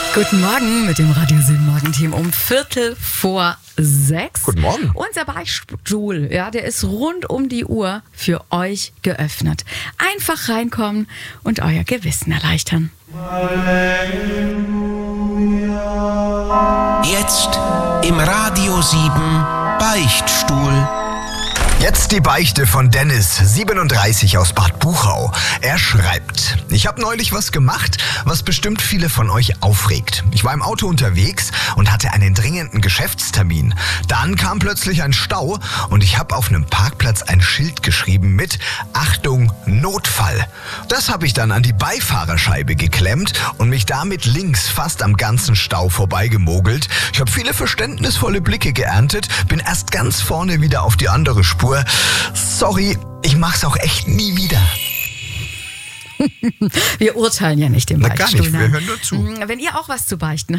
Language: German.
Guten Morgen mit dem Radio 7 Morgenteam um 5:45. Guten Morgen. Unser Beichtstuhl, der ist rund um die Uhr für euch geöffnet. Einfach reinkommen und euer Gewissen erleichtern. Jetzt im Radio 7 Beichtstuhl. Jetzt die Beichte von Dennis, 37 aus Bad Buchau. Er schreibt: Ich habe neulich was gemacht, was bestimmt viele von euch aufregt. Ich war im Auto unterwegs und hatte einen dringenden Geschäftstermin. Dann kam plötzlich ein Stau und ich habe auf einem Parkplatz ein Schild geschrieben mit Achtung, Notfall. Das habe ich dann an die Beifahrerscheibe geklemmt und mich damit links fast am ganzen Stau vorbeigemogelt. Ich habe viele verständnisvolle Blicke geerntet, bin erst ganz vorne wieder auf die andere Spur. Sorry, ich mach's auch echt nie wieder. Wir urteilen ja nicht im Na gar Beichtstuhl. nicht, wir hören nur zu. Wenn ihr auch was zu beichten